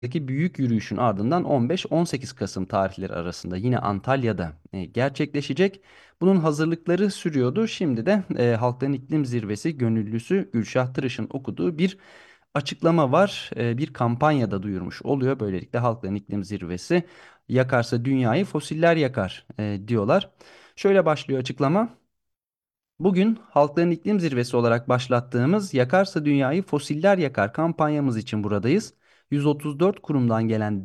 büyük yürüyüşün ardından 15-18 Kasım tarihleri arasında yine Antalya'da gerçekleşecek. Bunun hazırlıkları sürüyordu. Şimdi de Halkların İklim Zirvesi gönüllüsü Gülşah Tırış'ın okuduğu bir açıklama var. Bir kampanyada duyurmuş oluyor. Böylelikle Halkların İklim Zirvesi yakarsa dünyayı fosiller yakar diyorlar. Şöyle başlıyor açıklama. Bugün Halkların İklim Zirvesi olarak başlattığımız Yakarsa Dünyayı Fosiller Yakar kampanyamız için buradayız. 134 kurumdan gelen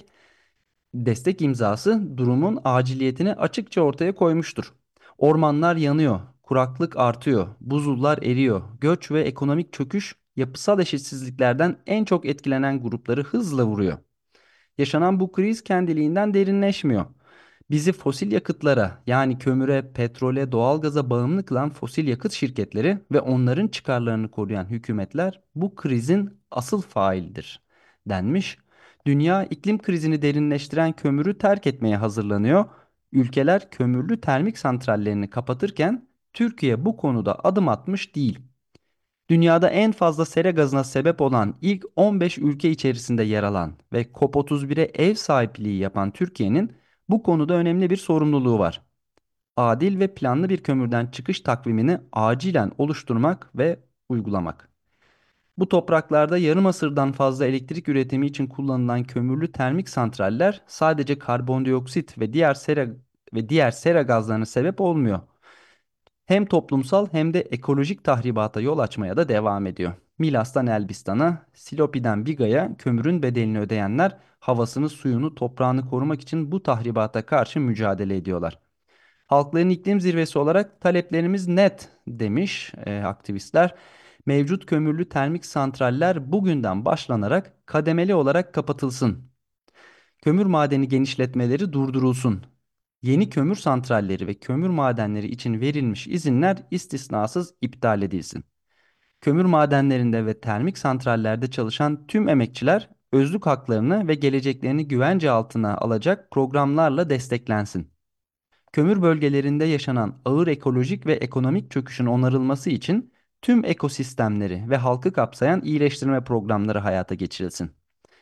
destek imzası durumun aciliyetini açıkça ortaya koymuştur. Ormanlar yanıyor, kuraklık artıyor, buzullar eriyor, göç ve ekonomik çöküş yapısal eşitsizliklerden en çok etkilenen grupları hızla vuruyor. Yaşanan bu kriz kendiliğinden derinleşmiyor. Bizi fosil yakıtlara yani kömüre, petrole, doğalgaza bağımlı kılan fosil yakıt şirketleri ve onların çıkarlarını koruyan hükümetler bu krizin asıl failidir denmiş. Dünya iklim krizini derinleştiren kömürü terk etmeye hazırlanıyor. Ülkeler kömürlü termik santrallerini kapatırken Türkiye bu konuda adım atmış değil. Dünyada en fazla sera gazına sebep olan ilk 15 ülke içerisinde yer alan ve COP31'e ev sahipliği yapan Türkiye'nin bu konuda önemli bir sorumluluğu var. Adil ve planlı bir kömürden çıkış takvimini acilen oluşturmak ve uygulamak. Bu topraklarda yarım asırdan fazla elektrik üretimi için kullanılan kömürlü termik santraller sadece karbondioksit ve diğer sera gazlarına sebep olmuyor. Hem toplumsal hem de ekolojik tahribata yol açmaya da devam ediyor. Milas'tan Elbistan'a, Silopi'den Biga'ya kömürün bedelini ödeyenler havasını, suyunu, toprağını korumak için bu tahribata karşı mücadele ediyorlar. Halkların iklim zirvesi olarak taleplerimiz net demiş aktivistler. Mevcut kömürlü termik santraller bugünden başlanarak kademeli olarak kapatılsın. Kömür madeni genişletmeleri durdurulsun. Yeni kömür santralleri ve kömür madenleri için verilmiş izinler istisnasız iptal edilsin. Kömür madenlerinde ve termik santrallerde çalışan tüm emekçiler özlük haklarını ve geleceklerini güvence altına alacak programlarla desteklensin. Kömür bölgelerinde yaşanan ağır ekolojik ve ekonomik çöküşün onarılması için tüm ekosistemleri ve halkı kapsayan iyileştirme programları hayata geçirilsin.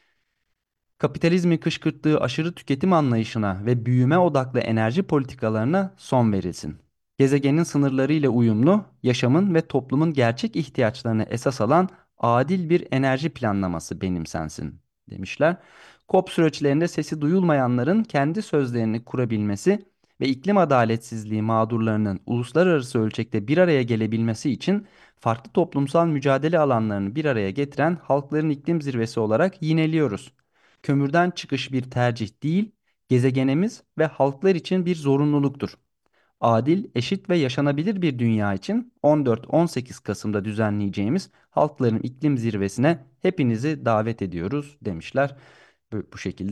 Kapitalizmin kışkırttığı aşırı tüketim anlayışına ve büyüme odaklı enerji politikalarına son verilsin. Gezegenin sınırlarıyla uyumlu, yaşamın ve toplumun gerçek ihtiyaçlarını esas alan adil bir enerji planlaması benimsensin demişler. COP süreçlerinde sesi duyulmayanların kendi sözlerini kurabilmesi ve iklim adaletsizliği mağdurlarının uluslararası ölçekte bir araya gelebilmesi için farklı toplumsal mücadele alanlarını bir araya getiren Halkların İklim Zirvesi olarak yineliyoruz. Kömürden çıkış bir tercih değil, gezegenimiz ve halklar için bir zorunluluktur. Adil, eşit ve yaşanabilir bir dünya için 14-18 Kasım'da düzenleyeceğimiz Halkların İklim Zirvesi'ne hepinizi davet ediyoruz demişler. Bu şekilde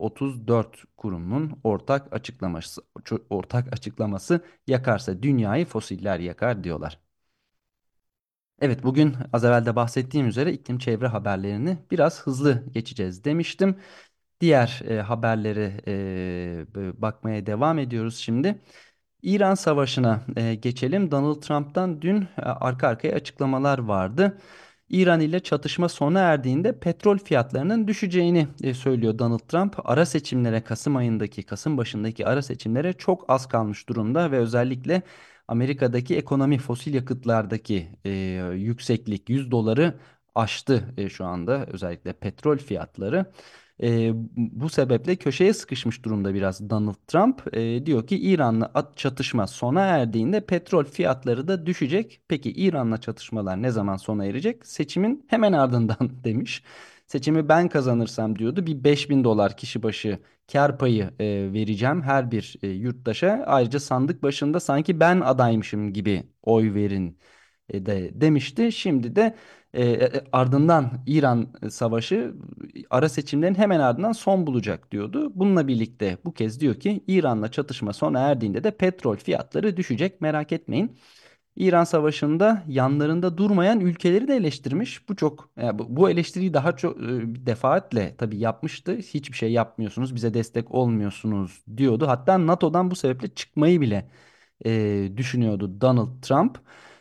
134 kurumun ortak açıklaması yakarsa dünyayı fosiller yakar diyorlar. Evet, bugün az evvel de bahsettiğim üzere iklim çevre haberlerini biraz hızlı geçeceğiz demiştim. Diğer haberlere bakmaya devam ediyoruz şimdi. İran Savaşı'na geçelim. Donald Trump'tan dün arka arkaya açıklamalar vardı. İran ile çatışma sona erdiğinde petrol fiyatlarının düşeceğini söylüyor Donald Trump. Kasım başındaki ara seçimlere çok az kalmış durumda ve özellikle Amerika'daki ekonomi fosil yakıtlardaki yükseklik 100 doları aştı şu anda özellikle petrol fiyatları. Bu sebeple köşeye sıkışmış durumda biraz Donald Trump. Diyor ki İran'la çatışma sona erdiğinde petrol fiyatları da düşecek. Peki İran'la çatışmalar ne zaman sona erecek? Seçimin hemen ardından demiş. Seçimi ben kazanırsam diyordu bir 5.000 dolar kişi başı kar payı vereceğim her bir yurttaşa. Ayrıca sandık başında sanki ben adaymışım gibi oy verin de demişti. Şimdi de ardından İran savaşı ara seçimlerin hemen ardından son bulacak diyordu. Bununla birlikte bu kez diyor ki İran'la çatışma sona erdiğinde de petrol fiyatları düşecek, merak etmeyin. İran Savaşı'nda yanlarında durmayan ülkeleri de eleştirmiş. Bu eleştiriyi daha çok defaatle tabii yapmıştı. Hiçbir şey yapmıyorsunuz, bize destek olmuyorsunuz diyordu. Hatta NATO'dan bu sebeple çıkmayı bile düşünüyordu Donald Trump.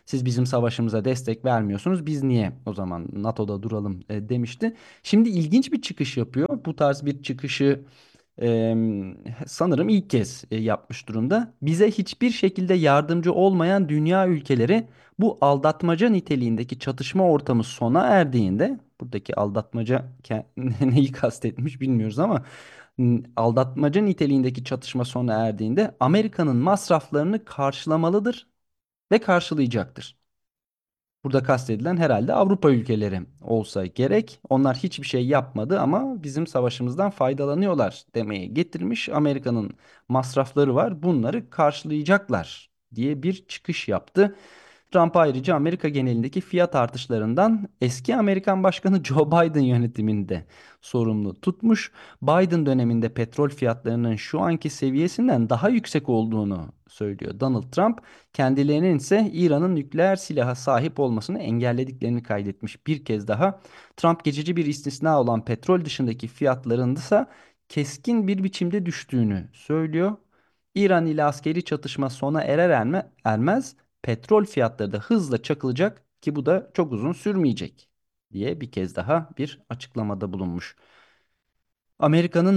Siz bizim savaşımıza destek vermiyorsunuz. Biz niye o zaman NATO'da duralım demişti. Şimdi ilginç bir çıkış yapıyor. Bu tarz bir çıkışı e, sanırım ilk kez yapmış durumda. Bize hiçbir şekilde yardımcı olmayan dünya ülkeleri bu aldatmaca niteliğindeki çatışma ortamı sona erdiğinde, buradaki aldatmaca neyi kastetmiş bilmiyoruz ama aldatmaca niteliğindeki çatışma sona erdiğinde Amerika'nın masraflarını karşılamalıdır ve karşılayacaktır. Burada kastedilen herhalde Avrupa ülkeleri olsa gerek. Onlar hiçbir şey yapmadı ama bizim savaşımızdan faydalanıyorlar demeye getirmiş. Amerika'nın masrafları var, bunları karşılayacaklar diye bir çıkış yaptı. Trump ayrıca Amerika genelindeki fiyat artışlarından eski Amerikan Başkanı Joe Biden yönetiminde sorumlu tutmuş. Biden döneminde petrol fiyatlarının şu anki seviyesinden daha yüksek olduğunu söylüyor Donald Trump. Kendilerinin ise İran'ın nükleer silaha sahip olmasını engellediklerini kaydetmiş. Bir kez daha Trump geçici bir istisna olan petrol dışındaki fiyatların ise keskin bir biçimde düştüğünü söylüyor. İran ile askeri çatışma sona ermez petrol fiyatları da hızla çakılacak ki bu da çok uzun sürmeyecek diye bir kez daha bir açıklamada bulunmuş. Amerika'nın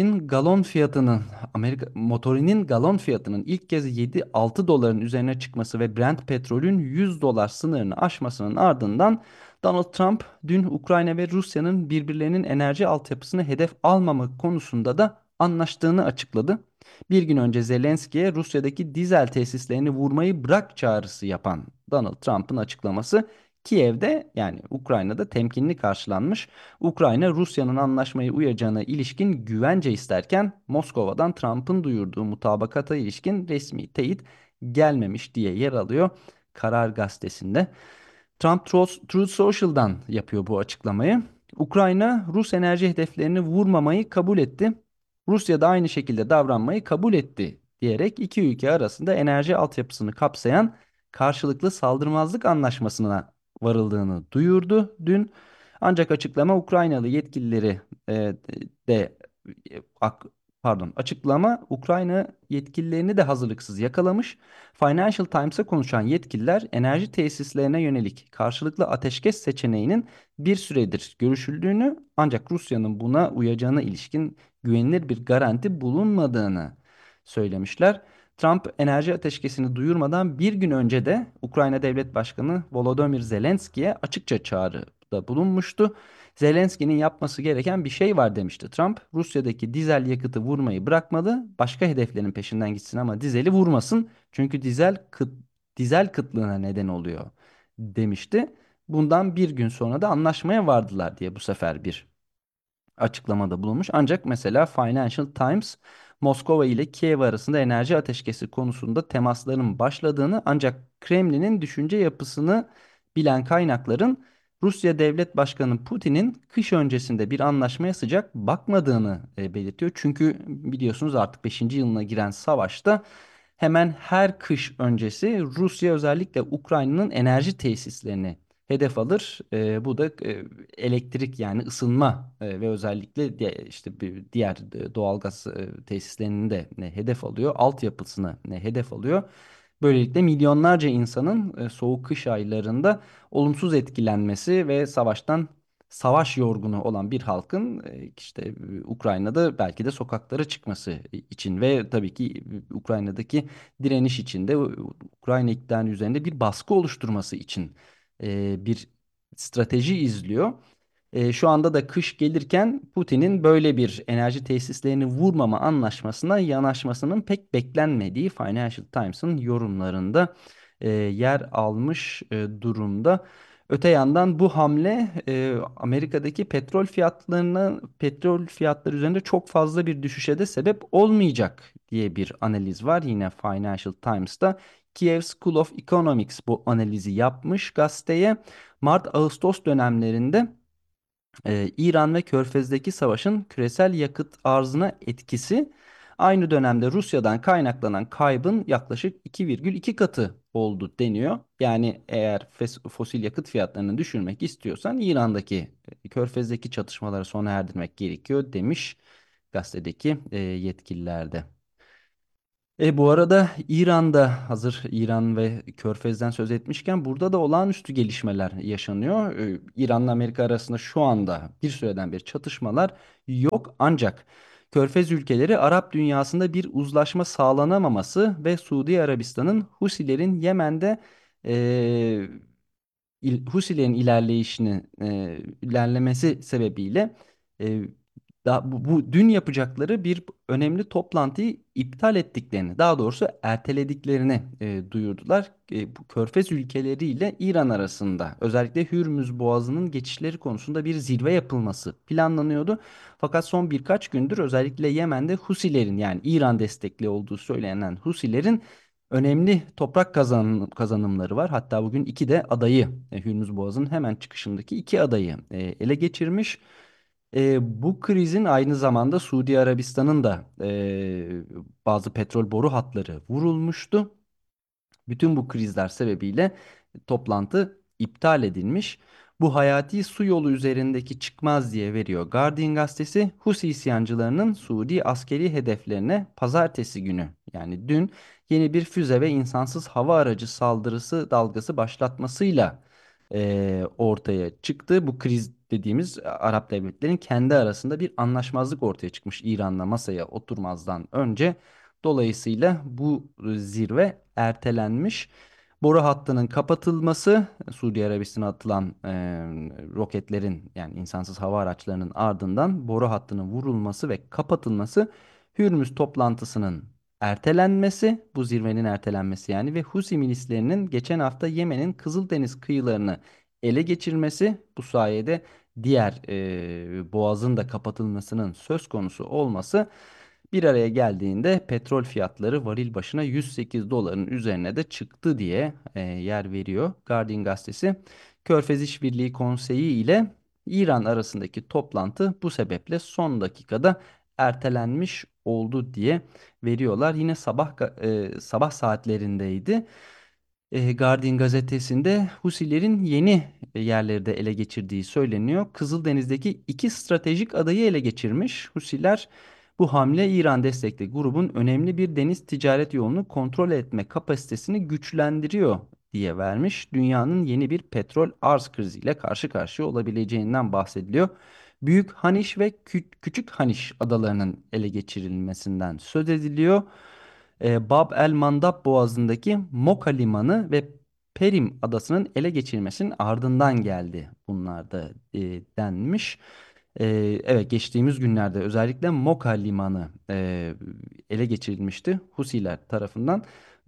motorinin galon fiyatının ilk kez 7-6 doların üzerine çıkması ve Brent petrolün 100 dolar sınırını aşmasının ardından Donald Trump dün Ukrayna ve Rusya'nın birbirlerinin enerji altyapısını hedef almamak konusunda da anlaştığını açıkladı. Bir gün önce Zelenski'ye Rusya'daki dizel tesislerini vurmayı bırak çağrısı yapan Donald Trump'ın açıklaması Kiev'de, yani Ukrayna'da, temkinli karşılanmış. Ukrayna Rusya'nın anlaşmayı uyacağına ilişkin güvence isterken Moskova'dan Trump'ın duyurduğu mutabakata ilişkin resmi teyit gelmemiş diye yer alıyor Karar Gazetesi'nde. Trump Truth Social'dan yapıyor bu açıklamayı. Ukrayna Rus enerji hedeflerini vurmamayı kabul etti. Rusya da aynı şekilde davranmayı kabul etti diyerek iki ülke arasında enerji altyapısını kapsayan karşılıklı saldırmazlık anlaşmasına varıldığını duyurdu dün. Ancak Ukraynalı yetkilileri e, de e, ak- açıklama Ukrayna yetkililerini de hazırlıksız yakalamış. Financial Times'a konuşan yetkililer enerji tesislerine yönelik karşılıklı ateşkes seçeneğinin bir süredir görüşüldüğünü, ancak Rusya'nın buna uyacağına ilişkin güvenilir bir garanti bulunmadığını söylemişler. Trump enerji ateşkesini duyurmadan bir gün önce de Ukrayna Devlet Başkanı Volodymyr Zelenski'ye açıkça çağrıda bulunmuştu. Zelenski'nin yapması gereken bir şey var demişti Trump. Rusya'daki dizel yakıtı vurmayı bırakmalı, başka hedeflerin peşinden gitsin ama dizeli vurmasın. Çünkü dizel kıtlığına neden oluyor demişti. Bundan bir gün sonra da anlaşmaya vardılar diye bu sefer bir açıklamada bulunmuş. Ancak mesela Financial Times Moskova ile Kiev arasında enerji ateşkesi konusunda temasların başladığını, ancak Kremlin'in düşünce yapısını bilen kaynakların Rusya Devlet Başkanı Putin'in kış öncesinde bir anlaşmaya sıcak bakmadığını belirtiyor. Çünkü biliyorsunuz artık 5. yılına giren savaşta hemen her kış öncesi Rusya özellikle Ukrayna'nın enerji tesislerini hedef alır. Bu da elektrik, yani ısınma ve özellikle işte bir diğer doğalgaz tesislerini de hedef alıyor. Altyapısını hedef alıyor. Böylelikle milyonlarca insanın soğuk kış aylarında olumsuz etkilenmesi ve savaş yorgunu olan bir halkın işte Ukrayna'da belki de sokaklara çıkması için ve tabii ki Ukrayna'daki direniş için de Ukrayna iktidarı üzerinde bir baskı oluşturması için bir strateji izliyor. Şu anda da kış gelirken Putin'in böyle bir enerji tesislerini vurmama anlaşmasına yanaşmasının pek beklenmediği Financial Times'ın yorumlarında yer almış durumda. Öte yandan bu hamle Amerika'daki petrol fiyatları üzerinde çok fazla bir düşüşe de sebep olmayacak diye bir analiz var yine Financial Times'ta. Kiev School of Economics bu analizi yapmış gazeteye. Mart-Ağustos dönemlerinde İran ve Körfez'deki savaşın küresel yakıt arzına etkisi aynı dönemde Rusya'dan kaynaklanan kaybın yaklaşık 2,2 katı oldu deniyor. Yani eğer fosil yakıt fiyatlarını düşürmek istiyorsan İran'daki, Körfez'deki çatışmaları sona erdirmek gerekiyor demiş gazetedeki yetkililer de. Bu arada İran'da, hazır İran ve Körfez'den söz etmişken, burada da olağanüstü gelişmeler yaşanıyor. İran'la Amerika arasında şu anda bir süreden beri çatışmalar yok, ancak Körfez ülkeleri Arap dünyasında bir uzlaşma sağlanamaması ve Suudi Arabistan'ın Husilerin Yemen'de Husilerin ilerlemesi sebebiyle e, bu dün yapacakları bir önemli toplantıyı iptal ettiklerini, daha doğrusu ertelediklerini duyurdular. Bu Körfez ülkeleriyle İran arasında özellikle Hürmüz Boğazı'nın geçişleri konusunda bir zirve yapılması planlanıyordu. Fakat son birkaç gündür özellikle Yemen'de Husilerin, yani İran destekli olduğu söylenen Husilerin önemli toprak kazanımları var. Hatta bugün iki de adayı, Hürmüz Boğazı'nın hemen çıkışındaki iki adayı ele geçirmiş. Bu krizin aynı zamanda Suudi Arabistan'ın da bazı petrol boru hatları vurulmuştu. Bütün bu krizler sebebiyle toplantı iptal edilmiş. Bu hayati su yolu üzerindeki çıkmaz diye veriyor Guardian gazetesi. Husi isyancılarının Suudi askeri hedeflerine pazartesi günü, yani dün, yeni bir füze ve insansız hava aracı saldırısı dalgası başlatmasıyla ortaya çıktı. Bu kriz dediğimiz Arap devletlerin kendi arasında bir anlaşmazlık ortaya çıkmış İran'la masaya oturmazdan önce. Dolayısıyla bu zirve ertelenmiş. Boru hattının kapatılması, Suudi Arabistan'a atılan roketlerin, yani insansız hava araçlarının ardından boru hattının vurulması ve kapatılması, Hürmüz toplantısının ertelenmesi, bu zirvenin ertelenmesi yani, ve Husi milislerinin geçen hafta Yemen'in Kızıldeniz kıyılarını ele geçirmesi, bu sayede diğer boğazın da kapatılmasının söz konusu olması bir araya geldiğinde petrol fiyatları varil başına 108 doların üzerine de çıktı diye yer veriyor Guardian gazetesi. Körfez İşbirliği Konseyi ile İran arasındaki toplantı bu sebeple son dakikada ertelenmiş oldu diye veriyorlar. Yine sabah saatlerindeydi. Guardian gazetesinde Husilerin yeni yerleri de ele geçirdiği söyleniyor. Kızıldeniz'deki iki stratejik adayı ele geçirmiş Husiler. Bu hamle İran destekli grubun önemli bir deniz ticaret yolunu kontrol etme kapasitesini güçlendiriyor diye vermiş. Dünyanın yeni bir petrol arz kriziyle karşı karşıya olabileceğinden bahsediliyor. Büyük Haniş ve Küçük Haniş adalarının ele geçirilmesinden söz ediliyor. Bab el Mandab Boğazı'ndaki Moka Limanı ve Perim adasının ele geçirilmesinin ardından geldi. Bunlar da denmiş. Evet, geçtiğimiz günlerde özellikle Moka Limanı ele geçirilmişti Husiler tarafından.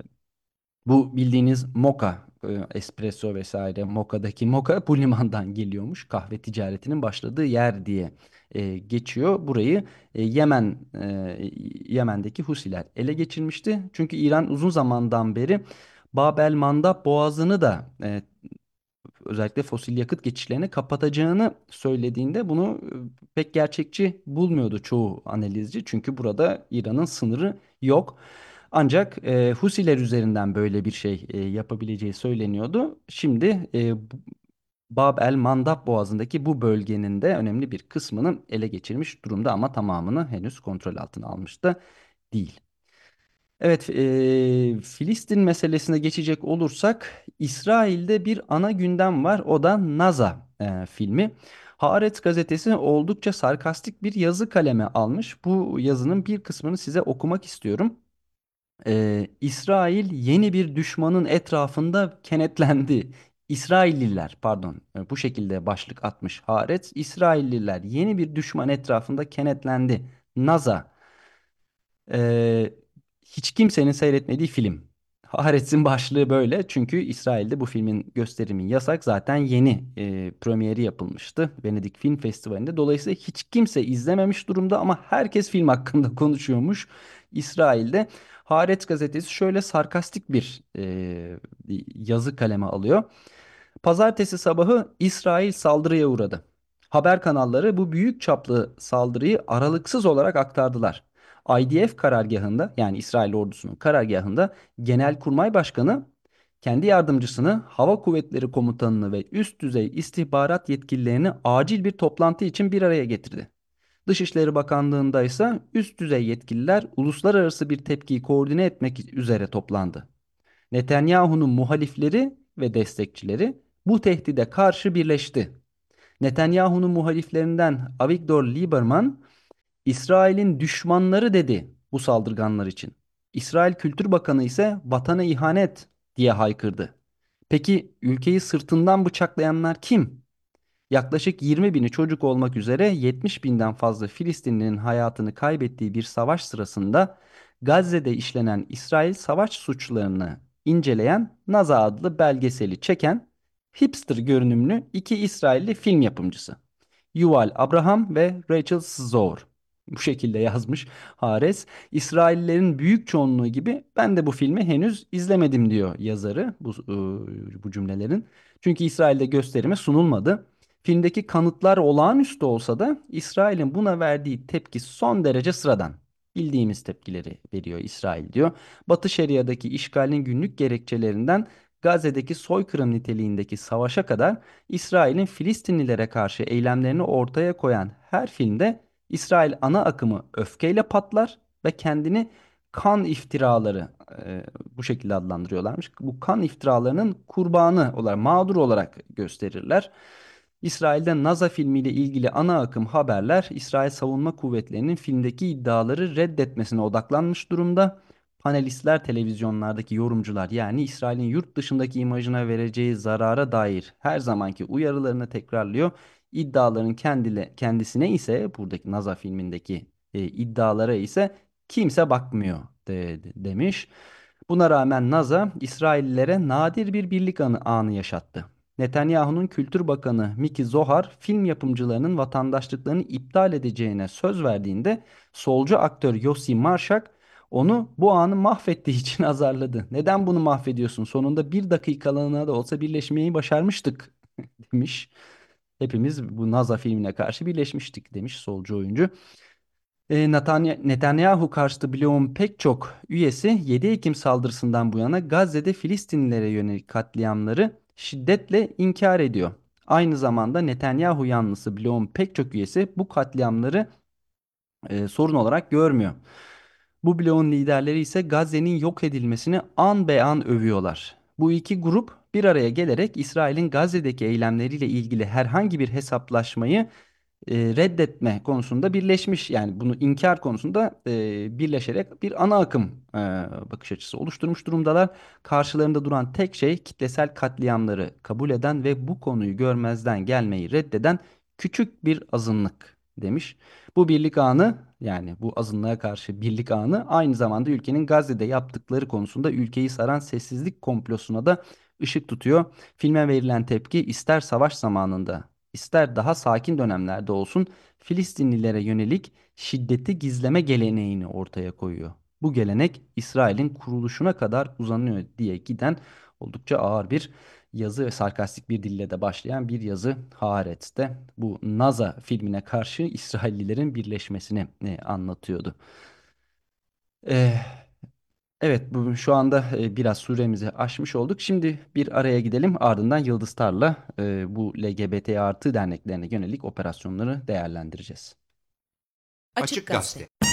Bu bildiğiniz moka, espresso vesaire, mokadaki moka bu limandan geliyormuş. Kahve ticaretinin başladığı yer diye geçiyor. Burayı Yemen'deki Husiler ele geçirmişti. Çünkü İran uzun zamandan beri Bab el Mandab Boğazı'nı da özellikle fosil yakıt geçişlerini kapatacağını söylediğinde bunu pek gerçekçi bulmuyordu çoğu analizci. Çünkü burada İran'ın sınırı yok. Ancak Husiler üzerinden böyle bir şey yapabileceği söyleniyordu. Şimdi Bab el Mandab Boğazı'ndaki bu bölgenin de önemli bir kısmını ele geçirmiş durumda, ama tamamını henüz kontrol altına almış da değil. Evet, Filistin meselesine geçecek olursak, İsrail'de bir ana gündem var. O da Naza filmi. Haaretz gazetesi oldukça sarkastik bir yazı kaleme almış. Bu yazının bir kısmını size okumak istiyorum. İsrail yeni bir düşmanın etrafında kenetlendi. İsrailliler, pardon, bu şekilde başlık atmış Haaretz. İsrailliler yeni bir düşman etrafında kenetlendi. Naza. Ee, Hiç kimsenin seyretmediği film. Haaretz'in başlığı böyle. Çünkü İsrail'de bu filmin gösterimi yasak. Zaten yeni premieri yapılmıştı Venedik Film Festivali'nde. Dolayısıyla hiç kimse izlememiş durumda, ama herkes film hakkında konuşuyormuş İsrail'de. Haaretz gazetesi şöyle sarkastik bir yazı kaleme alıyor. Pazartesi sabahı İsrail saldırıya uğradı. Haber kanalları bu büyük çaplı saldırıyı aralıksız olarak aktardılar. IDF karargahında, yani İsrail ordusunun karargahında, Genelkurmay Başkanı kendi yardımcısını, Hava Kuvvetleri Komutanını ve üst düzey istihbarat yetkililerini acil bir toplantı için bir araya getirdi. Dışişleri Bakanlığı'nda ise üst düzey yetkililer uluslararası bir tepkiyi koordine etmek üzere toplandı. Netanyahu'nun muhalifleri ve destekçileri bu tehdide karşı birleşti. Netanyahu'nun muhaliflerinden Avigdor Lieberman, İsrail'in düşmanları dedi bu saldırganlar için. İsrail Kültür Bakanı ise vatana ihanet diye haykırdı. Peki ülkeyi sırtından bıçaklayanlar kim? Yaklaşık 20 bini çocuk olmak üzere 70 binden fazla Filistinlinin hayatını kaybettiği bir savaş sırasında Gazze'de işlenen İsrail savaş suçlarını inceleyen Naza adlı belgeseli çeken hipster görünümlü iki İsrailli film yapımcısı. Yuval Abraham ve Rachel Szor. Bu şekilde yazmış Hares. İsraillerin büyük çoğunluğu gibi ben de bu filmi henüz izlemedim diyor yazarı bu cümlelerin. Çünkü İsrail'de gösterime sunulmadı. Filmdeki kanıtlar olağanüstü olsa da İsrail'in buna verdiği tepki son derece sıradan. Bildiğimiz tepkileri veriyor İsrail diyor. Batı Şeria'daki işgalin günlük gerekçelerinden Gazze'deki soykırım niteliğindeki savaşa kadar İsrail'in Filistinlilere karşı eylemlerini ortaya koyan her filmde İsrail ana akımı öfkeyle patlar ve kendini kan iftiraları bu şekilde adlandırıyorlarmış. Bu kan iftiralarının kurbanı olarak, mağdur olarak gösterirler. İsrail'de Naza filmiyle ilgili ana akım haberler İsrail Savunma Kuvvetleri'nin filmdeki iddiaları reddetmesine odaklanmış durumda. Panelistler, televizyonlardaki yorumcular yani İsrail'in yurt dışındaki imajına vereceği zarara dair her zamanki uyarılarını tekrarlıyor. İddiaların kendisine ise buradaki Naza filmindeki iddialara ise kimse bakmıyor demiş. Buna rağmen NASA İsraillilere nadir bir birlik anı yaşattı. Netanyahu'nun Kültür Bakanı Miki Zohar film yapımcılarının vatandaşlıklarını iptal edeceğine söz verdiğinde solcu aktör Yossi Marshak onu bu anı mahvettiği için azarladı. Neden bunu mahvediyorsun? Sonunda bir dakikalığına da olsa birleşmeyi başarmıştık demiş. Hepimiz bu NASA filmine karşı birleşmiştik demiş solcu oyuncu. Netanyahu karşıtı bloğun pek çok üyesi 7 Ekim saldırısından bu yana Gazze'de Filistinlilere yönelik katliamları şiddetle inkar ediyor. Aynı zamanda Netanyahu yanlısı bloğun pek çok üyesi bu katliamları sorun olarak görmüyor. Bu bloğun liderleri ise Gazze'nin yok edilmesini an be an övüyorlar. Bu iki grup bir araya gelerek İsrail'in Gazze'deki eylemleriyle ilgili herhangi bir hesaplaşmayı reddetme konusunda birleşmiş yani bunu inkar konusunda birleşerek bir ana akım bakış açısı oluşturmuş durumdalar. Karşılarında duran tek şey kitlesel katliamları kabul eden ve bu konuyu görmezden gelmeyi reddeden küçük bir azınlık demiş. Bu birlik anı yani bu azınlığa karşı birlik anı aynı zamanda ülkenin Gazze'de yaptıkları konusunda ülkeyi saran sessizlik komplosuna da ışık tutuyor. Filme verilen tepki ister savaş zamanında ister daha sakin dönemlerde olsun Filistinlilere yönelik şiddeti gizleme geleneğini ortaya koyuyor. Bu gelenek İsrail'in kuruluşuna kadar uzanıyor diye giden oldukça ağır bir yazı ve sarkastik bir dille de başlayan bir yazı Haaretz'te bu Naza filmine karşı İsraillilerin birleşmesini anlatıyordu. Eh, evet şu anda biraz süremizi aşmış olduk. Şimdi bir araya gidelim ardından Yıldızlar'la bu LGBT artı derneklerine yönelik operasyonları değerlendireceğiz. Açık Gazete.